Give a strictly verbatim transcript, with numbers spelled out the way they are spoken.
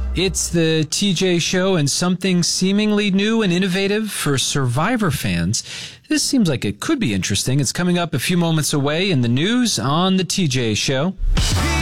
It's the T J Show, and something seemingly new and innovative for Survivor fans. This seems like it could be interesting. It's coming up a few moments away in the news on the T J Show.